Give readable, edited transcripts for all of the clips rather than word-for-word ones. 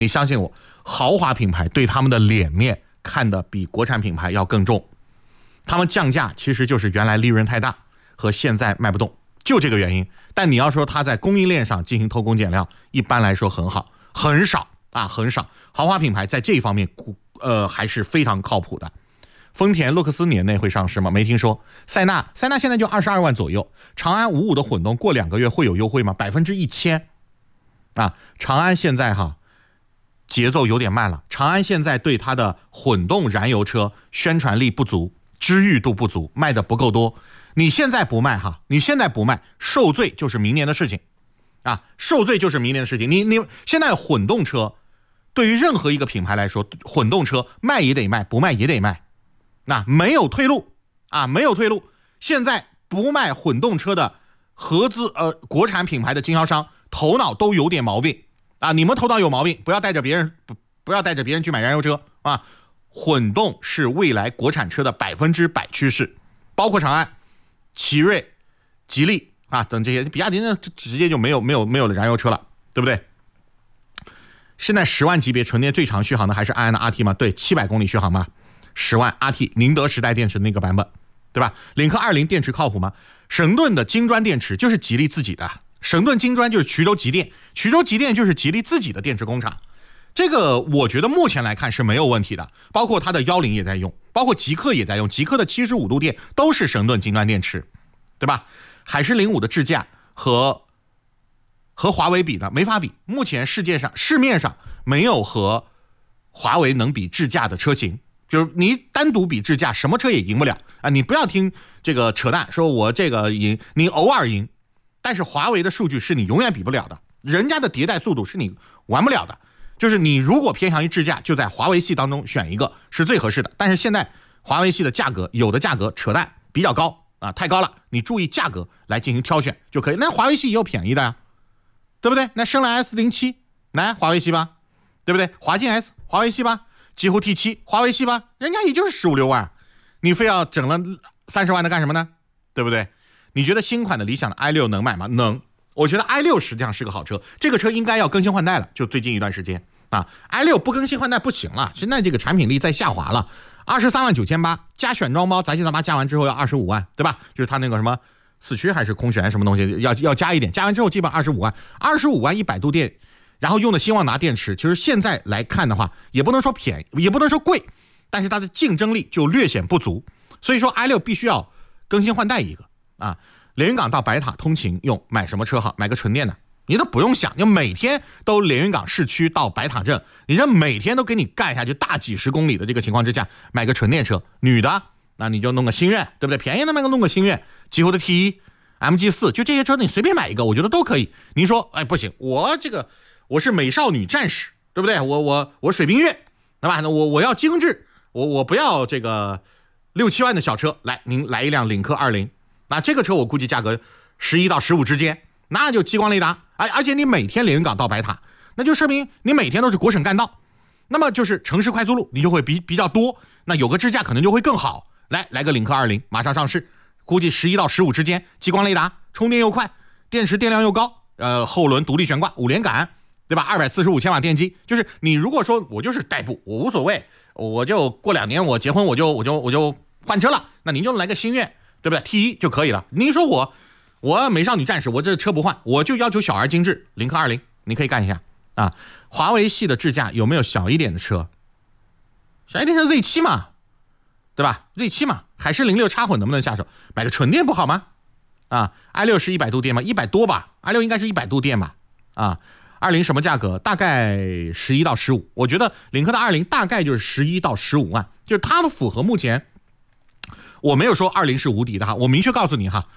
你相信我，豪华品牌对他们的脸面看得比国产品牌要更重。他们降价其实就是原来利润太大和现在卖不动，就这个原因。但你要说它在供应链上进行偷工减料，一般来说很好，很少啊，很少。豪华品牌在这一方面还是非常靠谱的。丰田洛克斯年内会上市吗？没听说。塞纳现在就22万左右。长安55的混动过2个月会有优惠吗？1000%啊！长安现在节奏有点慢了。长安现在对它的混动燃油车宣传力不足，知誉度不足，卖的不够多。你现在不卖受罪就是明年的事情啊！受罪就是明年的事情。你现在混动车对于任何一个品牌来说，混动车卖也得卖，不卖也得卖，那没有退路啊，没有退路。现在不卖混动车的国产品牌的经销商头脑都有点毛病啊！你们头脑有毛病，不要带着别人去买燃油车啊！混动是未来国产车的100%趋势，包括长安、奇瑞、吉利啊等这些，比亚迪呢直接就没有燃油车了，对不对？现在10万级别纯电最长续航的还是安安的 RT 吗？对，700公里续航吗？10万 RT 宁德时代电池那个版本，对吧？领克20电池靠谱吗？神盾的金砖电池就是吉利自己的，神盾金砖就是衢州极电，衢州极电就是吉利自己的电池工厂。这个我觉得目前来看是没有问题的，包括它的10也在用，包括极客也在用，极客的75度电都是神盾金砖电池，对吧？海狮05的智驾和华为比的没法比，目前市面上没有和华为能比智驾的车型，就是你单独比智驾什么车也赢不了啊！你不要听这个扯淡，说我这个赢，你偶尔赢，但是华为的数据是你永远比不了的，人家的迭代速度是你玩不了的。就是你如果偏向于智驾，就在华为系当中选一个是最合适的。但是现在华为系的价格，有的价格扯淡比较高啊，太高了，你注意价格来进行挑选就可以。那华为系也有便宜的呀，对不对？那深蓝 S07 来华为系吧，对不对？华劲 S 华为系吧，极狐 T7 华为系吧，人家也就是15、16万，你非要整了30万的干什么呢？对不对？你觉得新款的理想的 i6 能买吗？能。我觉得 i6 实际上是个好车，这个车应该要更新换代了，就最近一段时间啊 ，i6 不更新换代不行了，现在这个产品力在下滑了。23万9800加选装包，杂七杂八加完之后要25万，对吧？就是它那个什么四驱还是空悬什么东西要加一点，加完之后基本25万，25万100度电，然后用的新旺达电池，其实现在来看的话，也不能说便宜，也不能说贵，但是它的竞争力就略显不足，所以说 i6 必须要更新换代一个啊。连云港到白塔通勤用，买什么车好？买个纯电的，你都不用想，就每天都连云港市区到白塔镇，你这每天都给你干下去大几十公里的这个情况之下，买个纯电车，女的那你就弄个星越，对不对？便宜的弄个星越，极狐的 T1、MG4，就这些车你随便买一个，我觉得都可以。您说，哎，不行，我是美少女战士，对不对？我水冰月，对吧？那我要精致，我不要这个6、7万的小车，来，您来一辆领克20。那这个车我估计价格11到15之间，那就激光雷达，而且你每天连云港到白塔，那就说明你每天都是国省干道，那么就是城市快速路你就会比较多，那有个支架可能就会更好。来个领克20马上上市，估计11到15之间，激光雷达，充电又快，电池电量又高，后轮独立悬挂5连杆，对吧？245千瓦电机，就是你如果说我就是代步，我无所谓，我就过2年我结婚我就换车了，那您就来个星越。对不对 ？T1 就可以了。您说我美少女战士，我这车不换，我就要求小而精致。领克20，你可以干一下啊。华为系的智驾有没有小一点的车？小一点是 Z7 嘛，对吧 ？Z7 嘛，海狮06插混能不能下手？买个纯电不好吗？啊 ，i6 是100度电吗？100多吧 ，i6 应该是100度电吧？啊，20什么价格？大概11到15。我觉得领克的20大概就是11到15万，就是它符合目前。我没有说20是无敌的哈，我明确告诉你哈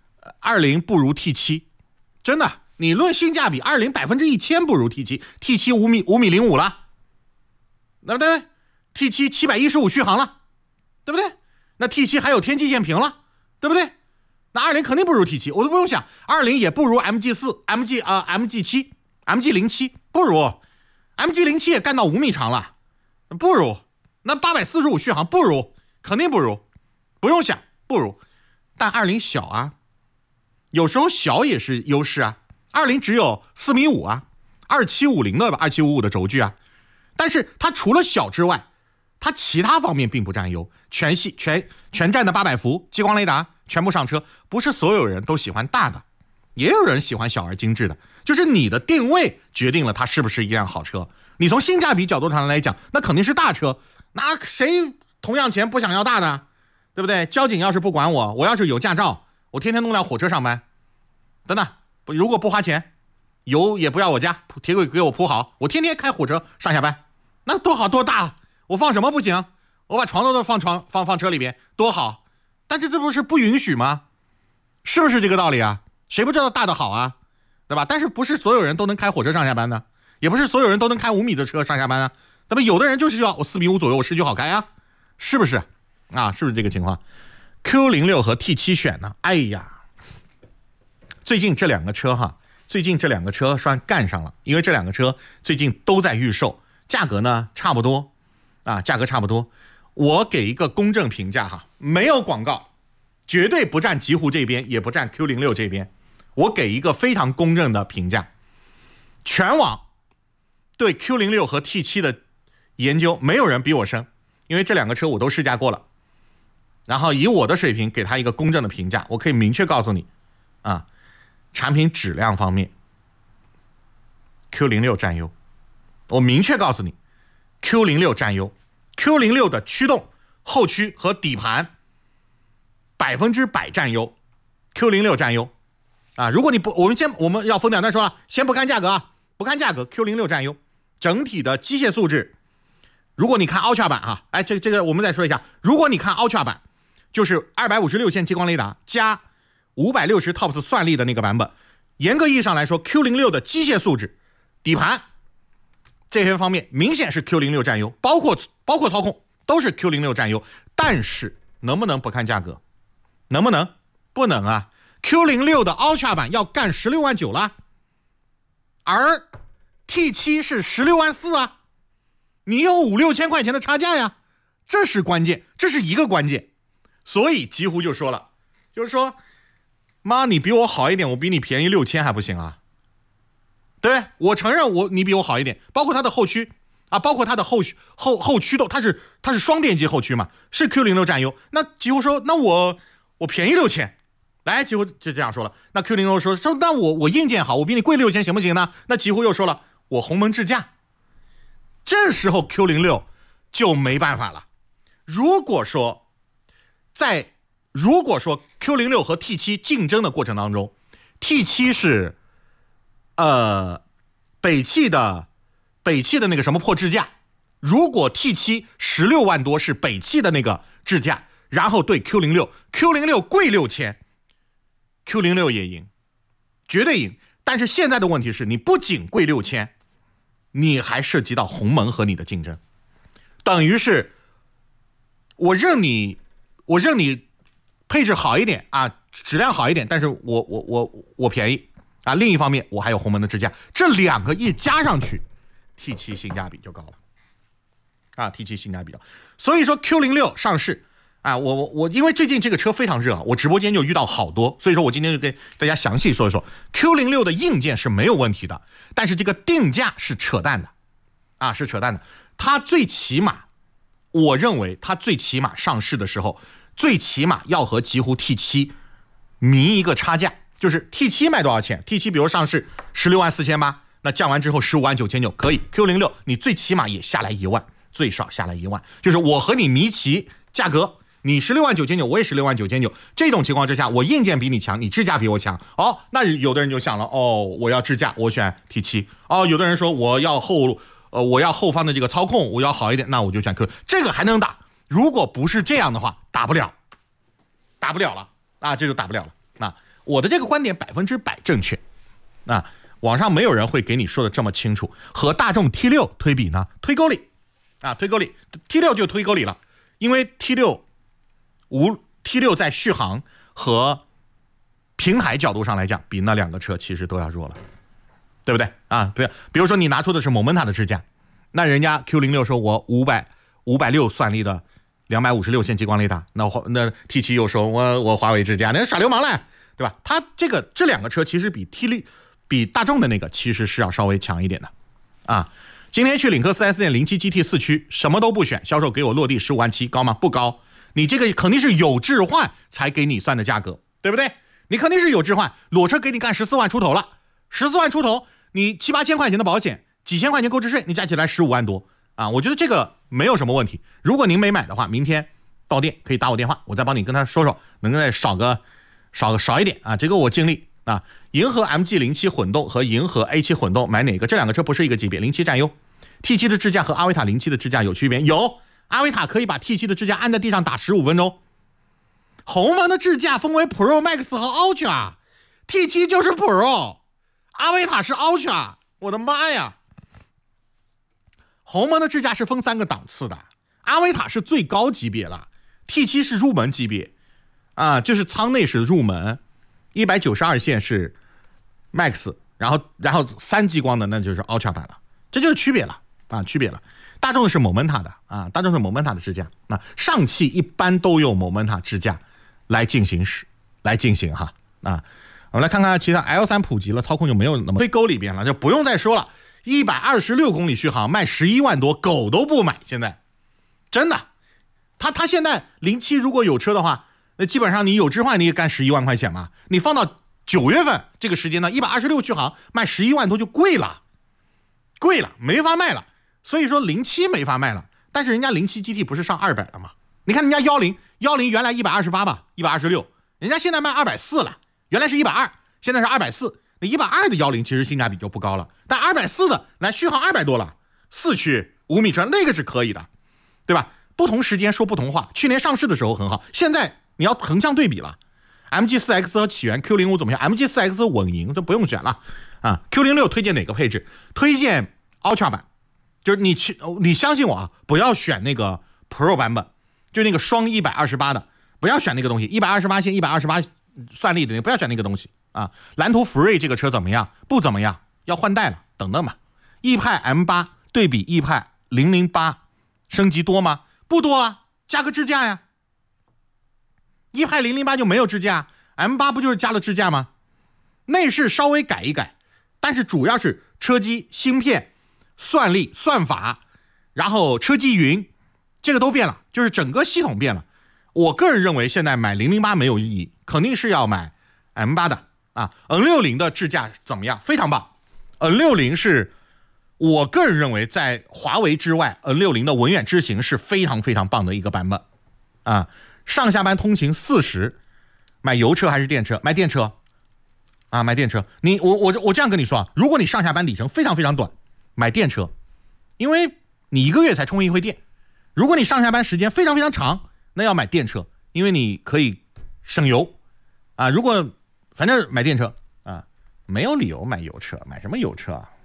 ，20不如 T7， 真的，你论性价比，20 1000%不如 T7，T7 5米05了，对不对 ？T7 715续航了，对不对？那 T7 还有天际线屏了，对不对？那20肯定不如 T7， 我都不用想，20也不如 MG4、MG07 不如 ，MG07 也干到5米长了，不如，那845续航不如，肯定不如。不用想，不如，但20小啊，有时候小也是优势啊。20只有4.5米啊 2750的2755的轴距啊，但是它除了小之外，它其他方面并不占优，全站的800伏激光雷达全部上车，不是所有人都喜欢大的，也有人喜欢小而精致的，就是你的定位决定了它是不是一辆好车。你从性价比角度上来讲，那肯定是大车，那谁同样钱不想要大的，对不对？交警要是不管我，我要是有驾照，我天天弄辆火车上班，等等，如果不花钱，油也不要我家，铁轨给我铺好，我天天开火车上下班，那多好多大，我放什么不行？我把床都放车里边，多好。但这不是不允许吗？是不是这个道理啊？谁不知道大的好啊，对吧？但是不是所有人都能开火车上下班呢？也不是所有人都能开5米的车上下班啊。那么有的人就是要我4.5米左右，我市区好开啊，是不是啊？是不是这个情况 ？Q06 和 T7 选呢？哎呀，最近这两个车算干上了，因为这两个车最近都在预售，价格呢差不多啊，价格差不多。我给一个公正评价哈，没有广告，绝对不站极狐这边，也不站 Q06 这边，我给一个非常公正的评价。全网对 Q06 和 T7 的研究没有人比我深，因为这两个车我都试驾过了，然后以我的水平给他一个公正的评价，我可以明确告诉你啊，产品质量方面 Q06 占优，我明确告诉你 Q06 占优。Q06 的驱动、后驱和底盘100%占优 ，Q06 占优啊！如果你不，我们要分两段说了，先不看价格啊，不看价格 ，Q06 占优。整体的机械素质，如果你看 Ultra 版啊，哎，这个我们再说一下，如果你看 Ultra 版，就是256线激光雷达加560 TOPS 算力的那个版本，严格意义上来说 ，Q06 的机械素质、底盘这些方面明显是 Q06 占优，包括操控都是 Q06 占优，但是能不能不看价格？能不能？不能啊 ！Q06 的 Ultra 版要干16.9万了，而 T7 是16.4万啊，你有5-6千块钱的差价呀，这是关键，这是一个关键。所以极狐就说了，就是说，妈，你比我好一点，我比你便宜6千还不行啊？对，我承认你比我好一点，包括它的后驱啊，包括它的后驱动，它是双电机后驱嘛，是 Q06 占优。那极狐说，那我便宜6千，来，极狐就这样说了。那 Q06 说那我硬件好，我比你贵6千行不行呢？那极狐又说了，我鸿蒙智驾。这时候 Q06 就没办法了。如果说 Q06 和 T7 竞争的过程当中 ，T7 是北汽的那个什么破智驾，如果 T7 16万多是北汽的那个智驾，然后对 Q06 贵6千 ，Q06 也赢，绝对赢。但是现在的问题是你不仅贵6千，你还涉及到鸿蒙和你的竞争，等于是我认你配置好一点啊，质量好一点，但是我便宜啊。另一方面，我还有鸿蒙的智驾，这两个一加上去 ，T7 性价比就高了啊 ，T7 性价比高。所以说 Q06 上市啊，我因为最近这个车非常热啊，我直播间就遇到好多，所以说我今天就给大家详细说一说 Q06 的硬件是没有问题的，但是这个定价是扯淡的啊，是扯淡的。它最起码，我认为它最起码上市的时候，最起码要和极狐 T7 迷一个差价，就是 T7 卖多少钱 ？T7 比如上市16.48000，那降完之后15.990可以。Q06 你最起码也下来1万，最少下来1万，就是我和你迷齐价格，你16.990，我也16.990，这种情况之下，我硬件比你强，你智驾比我强，哦，那有的人就想了，哦，我要智驾，我选 T7，哦，有的人说我要后方的这个操控我要好一点，那我就选 Q， 这个还能打。如果不是这样的话，打不了了啊，这就打不了了。那我的这个观点100%正确，那网上没有人会给你说的这么清楚。和大众 T6 推比呢，推沟里啊，推沟里 ，T6 就推沟里了，因为 T6 在续航和平台角度上来讲，比那两个车其实都要弱了，对不对啊？比如说你拿出的是 Momenta 的智驾，那人家 Q06 说我560算力的256线激光雷达，那 T7 又说我华为智驾，那耍流氓了，对吧？它这两个车其实比 T6 比大众的那个其实是要稍微强一点的啊。今天去领克 4S 店07 GT 4驱，什么都不选，销售给我落地15.7万，高吗？不高。你这个肯定是有置换才给你算的价格，对不对？你肯定是有置换，裸车给你干14万出头了，14万出头，你7、8千块钱的保险，几千块钱购置税，你加起来15万多啊！我觉得这个没有什么问题。如果您没买的话，明天到店可以打我电话，我再帮你跟他说说，能再少一点啊，这个我尽力啊。银河 MG07 混动和银河 A7 混动买哪个？这两个车不是一个级别，07占优。T7 的支架和阿维塔07的支架有区别？有，阿维塔可以把 T7 的支架按在地上打15分钟。鸿蒙的智驾分为 Pro Max 和 Ultra， T7 就是 Pro， 阿维塔是 Ultra， 我的妈呀！鸿蒙的智驾是分3个档次的，阿维塔是最高级别了， T7 是入门级别啊，就是舱内是入门，192线是 Max， 然后3激光的那就是 Ultra 版了，这就是区别了啊，区别了。大众的是 Momenta 的啊，大众是 Momenta 的支架，那上汽一般都用 Momenta 支架来进行哈啊。我们来看看其他 L3 普及了，操控就没有那么推沟里边了，就不用再说了。126公里续航卖11万多，狗都不买，现在真的。他现在07如果有车的话，那基本上你有置换你也干11万块钱嘛。你放到9月份这个时间呢，126续航卖11万多就贵了，没法卖了。所以说07没法卖了，但是人家07 GT 不是上200了吗？你看人家10原来128吧，126，人家现在卖240了，原来是120，现在是240。那120的10其实性价比就不高了，但240的来续航200多了，4驱5米车那个是可以的，对吧？不同时间说不同话，去年上市的时候很好，现在你要横向对比了。MG4X 和起源 Q05 怎么样？ MG4X 稳赢，这不用选了啊。Q06 推荐哪个配置？推荐 Ultra 版，就是你相信我啊，不要选那个 Pro 版本，就那个双128的，不要选那个东西，128线128算力的，不要选那个东西啊。蓝图福瑞这个车怎么样？不怎么样，要换代了，等等吧。翼派 M8 对比翼派008升级多吗？不多啊，加个支架呀。翼派008就没有支架， M8 不就是加了支架吗？内饰稍微改一改，但是主要是车机芯片算力算法，然后车机云这个都变了，就是整个系统变了。我个人认为现在买008没有意义，肯定是要买 M8 的啊。N60 的智驾怎么样？非常棒。N60 是我个人认为在华为之外 N60 的文远之行是非常非常棒的一个版本啊。上下班通勤40，买油车还是电车？买电车啊，买电车。我这样跟你说啊，如果你上下班里程非常非常短，买电车，因为你1个月才充一回电。如果你上下班时间非常非常长，那要买电车，因为你可以省油啊。如果反正买电车啊，没有理由买油车，买什么油车啊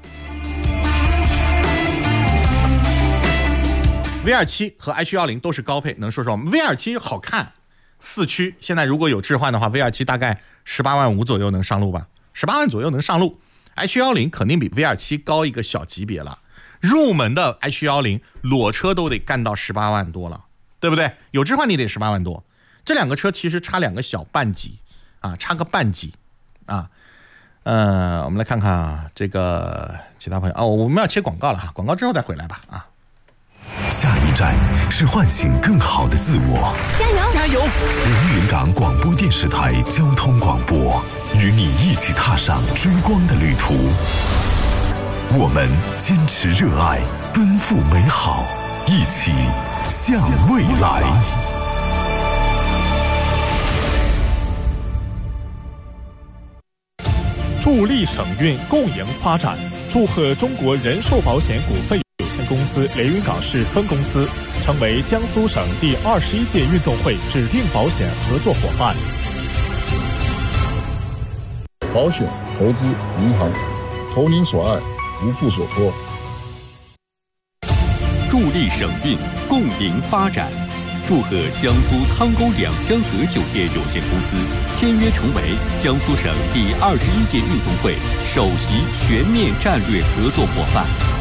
？V27 和 H10 都是高配，能说说吗？ V27 好看，4驱，现在如果有置换的话 ，V27 大概18.5万左右能上路吧，18万左右能上路。H10 肯定比 V27 高一个小级别了，入门的 H10 裸车都得干到18万多了，对不对？有置换你得18万多，这两个车其实差2个小半级啊，差个半级啊。我们来看看啊，这个其他朋友啊，我们要切广告了哈，广告之后再回来吧啊。 下一站是唤醒更好的自我， 加油加油！ 连云港广播电视台交通广播，与你一起踏上追光的旅途。我们坚持热爱，奔赴美好，一起向未来。 助力省运共赢发展，祝贺中国人寿保险股份有限公司连云港市分公司成为江苏省第21届运动会指定保险合作伙伴。 保险、投资、银行，投您所爱，无负所托。 助力省运，共赢发展。祝贺江苏汤沟两江河酒店有限公司签约成为江苏省第21届运动会首席全面战略合作伙伴。